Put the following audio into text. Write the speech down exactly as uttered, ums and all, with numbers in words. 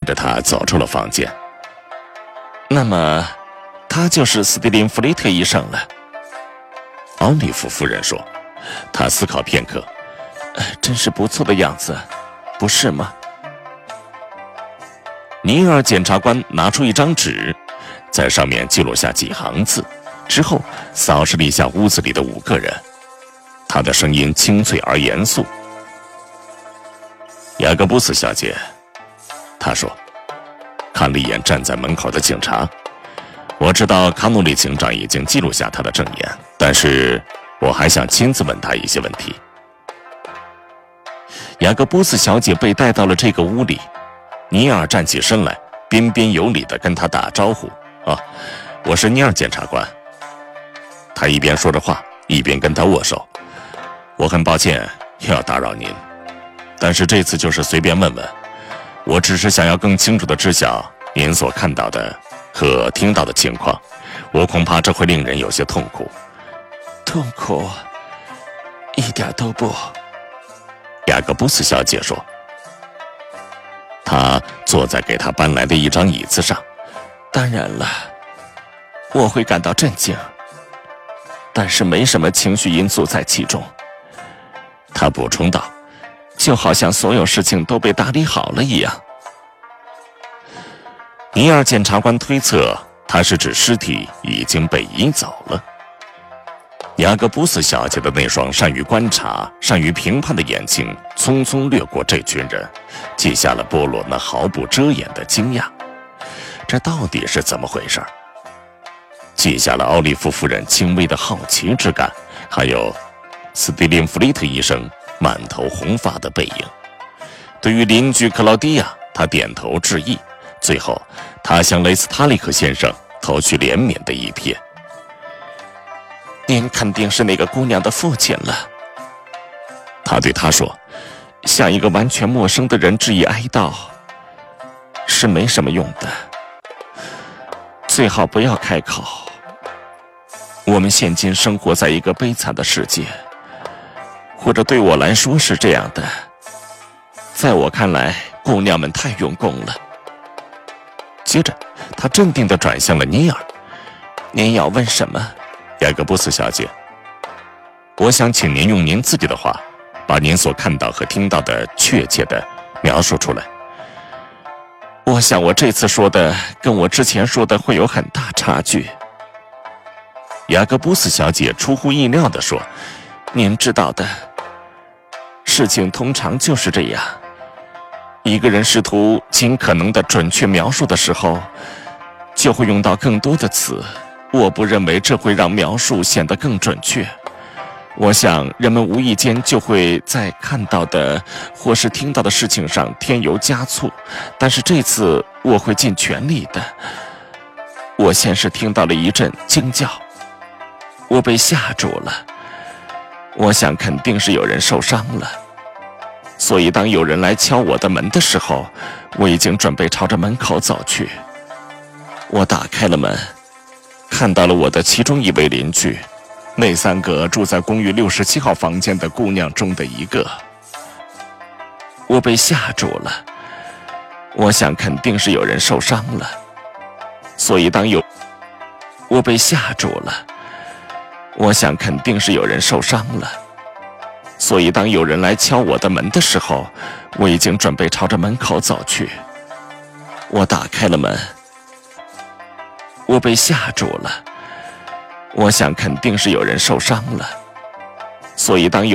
着他走出了房间。那么，他就是斯蒂林·弗雷特医生了。奥利弗夫人说，她思考片刻，呃，真是不错的样子，不是吗？尼尔检察官拿出一张纸，在上面记录下几行字，之后扫视了一下屋子里的五个人，他的声音清脆而严肃。雅各布斯小姐，他说，看了一眼站在门口的警察，我知道卡努里警长已经记录下他的证言，但是我还想亲自问他一些问题。雅各布斯小姐被带到了这个屋里，尼尔站起身来，彬彬有礼地跟他打招呼。啊，我是尼尔检察官。他一边说着话，一边跟他握手。我很抱歉要打扰您，但是这次就是随便问问，我只是想要更清楚地知晓您所看到的和听到的情况，我恐怕这会令人有些痛苦。痛苦？一点都不。雅各布斯小姐说。她坐在给她搬来的一张椅子上。当然了，我会感到震惊，但是没什么情绪因素在其中。她补充道，就好像所有事情都被打理好了一样。尼尔检察官推测，他是指尸体已经被移走了。雅各布斯小姐的那双善于观察、善于评判的眼睛匆匆掠过这群人，记下了波罗那毫不遮掩的惊讶。这到底是怎么回事？记下了奥利弗夫人轻微的好奇之感，还有斯蒂林·弗利特医生满头红发的背影。对于邻居克劳迪亚，他点头致意。最后，他向雷斯塔利克先生投去怜悯的一瞥。您肯定是那个姑娘的父亲了，他对他说，向一个完全陌生的人致以哀悼是没什么用的，最好不要开口。我们现今生活在一个悲惨的世界，或者对我来说是这样的。在我看来，姑娘们太用功了。接着，他镇定地转向了尼尔。您要问什么？雅各布斯小姐，我想请您用您自己的话，把您所看到和听到的确切地描述出来。我想我这次说的跟我之前说的会有很大差距。雅各布斯小姐出乎意料地说，您知道的，事情通常就是这样。一个人试图尽可能的准确描述的时候，就会用到更多的词。我不认为这会让描述显得更准确。我想人们无意间就会在看到的或是听到的事情上添油加醋，但是这次我会尽全力的。我先是听到了一阵惊叫，我被吓住了。我想肯定是有人受伤了，所以当有人来敲我的门的时候，我已经准备朝着门口走去。我打开了门，看到了我的其中一位邻居，那三个住在公寓六十七号房间的姑娘中的一个。我被吓住了，我想肯定是有人受伤了，所以当有我被吓住了，我想肯定是有人受伤了，所以当有人来敲我的门的时候，我已经准备朝着门口走去。我打开了门，我被吓住了，我想肯定是有人受伤了，所以当有